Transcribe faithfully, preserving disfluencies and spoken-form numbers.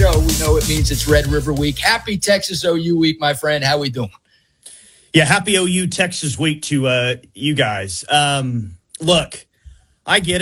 show, we know it means it's Red River Week. Happy Texas O U Week, my friend. How we doing? Yeah, happy O U Texas Week to uh, you guys. Um, look, I get it.